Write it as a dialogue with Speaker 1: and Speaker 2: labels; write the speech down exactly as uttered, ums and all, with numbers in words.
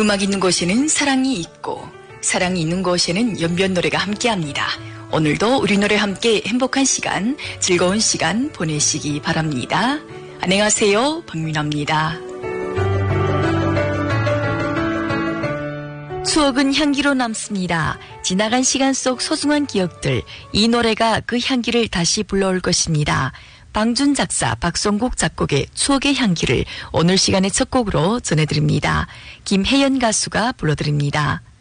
Speaker 1: 음악 있는 곳에는 사랑이 있고 사랑이 있는 곳에는 연변 노래가 함께합니다. 오늘도 우리 노래 함께 행복한 시간, 즐거운 시간 보내시기 바랍니다. 안녕하세요, 박민아입니다. 추억은 향기로 남습니다. 지나간 시간 속 소중한 기억들, 이 노래가 그 향기를 다시 불러올 것입니다. 방준 작사, 박성국 작곡의 추억의 향기를 오늘 시간의 첫 곡으로 전해드립니다. 김혜연 가수가 불러드립니다.